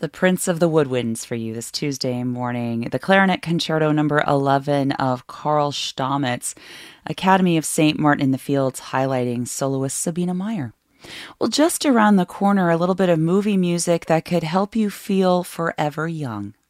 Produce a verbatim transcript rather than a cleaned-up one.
The Prince of the Woodwinds for you this Tuesday morning. The Clarinet Concerto number eleven of Carl Stamitz, Academy of Saint Martin in the Fields, highlighting soloist Sabina Meyer. Well, just around the corner, a little bit of movie music that could help you feel forever young.